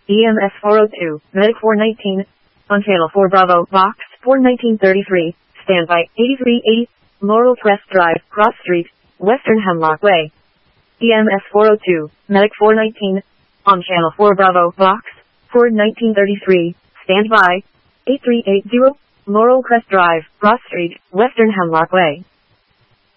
EMS 402, Medic 419, on Channel 4 Bravo, Box 41933, standby 8380, Laurel Crest Drive, Cross Street, Western Hemlock Way. EMS 402, Medic 419, on Channel 4 Bravo, Box 41933, standby 8380, Laurel Crest Drive, Cross Street, Western Hemlock Way.